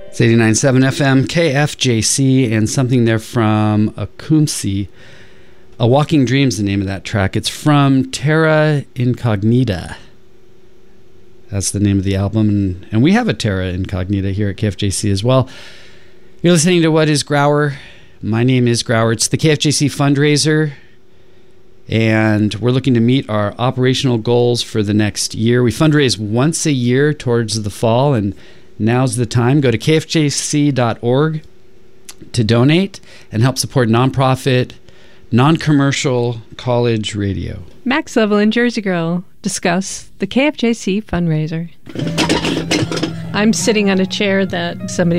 It's 89.7 FM, KFJC, and something there from Akumsi. A Walking Dream's the name of that track. It's from Terra Incognita. That's the name of the album. And we have a Terra Incognita here at KFJC as well. You're listening to What is Grauer? My name is Grauer. It's the KFJC fundraiser. And we're looking to meet our operational goals for the next year. We fundraise once a year towards the fall, and now's the time. Go to kfjc.org to donate and help support nonprofit, non-commercial college radio. Max Level and Jersey Girl discuss the KFJC fundraiser. I'm sitting on a chair that somebody